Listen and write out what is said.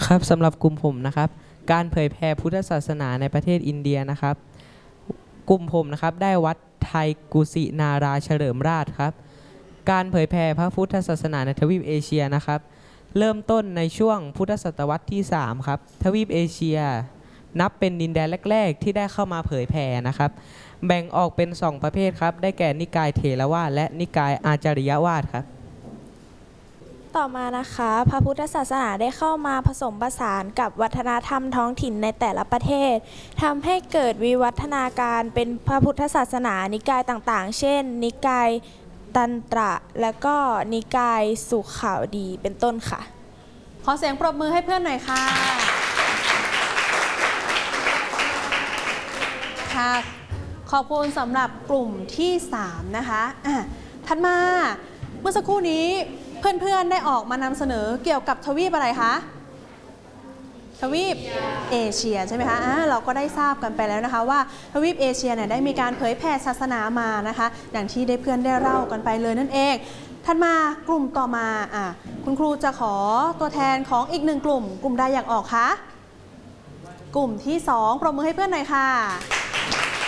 ครับสำหรับกลุ่มผมนะครับการเผยแผ่พุทธศาสนาในประเทศอินเดียนะครับกลุ่มผมนะครับได้วัดไทยกุสินาราเฉลิมราชครับการเผยแผ่พระพุทธศาสนาในทวีปเอเชียนะครับเริ่มต้นในช่วงพุทธศตวรรษที่3ครับทวีปเอเชียนับเป็นดินแดนแรกๆที่ได้เข้ามาเผยแผ่นะครับแบ่งออกเป็น2ประเภทครับได้แก่นิกายเถรวาทและนิกายอาจาริยวาทครับต่อมานะคะพระพุทธศาสนาได้เข้ามาผสมผสานกับวัฒนธรรมท้องถิ่นในแต่ละประเทศทำให้เกิดวิวัฒนาการเป็นพระพุทธศาสนานิกายต่างๆเช่นนิกายตันตระและก็นิกายสุขาวดีเป็นต้นค่ะขอเสียงปรบมือให้เพื่อนหน่อยค่ะค่ะขอบคุณสำหรับกลุ่มที่3นะคะถัดมาเมื่อสักครู่นี้เพื่อนๆได้ออกมานำเสนอเกี่ยวกับทวีปอะไรคะทวีปเอเชียใช่ไหมคะเราก็ได้ทราบกันไปแล้วนะคะว่าทวีปเอเชียเนี่ยได้มีการเผยแผ่ศาสนามานะคะอย่างที่ได้เพื่อนได้เล่ากันไปเลยนั่นเองถัดมากลุ่มต่อมาคุณครูจะขอตัวแทนของอีก1 กลุ่มใดอยากออกคะกลุ่มที่2ปรบมือให้เพื่อนหน่อยค่ะ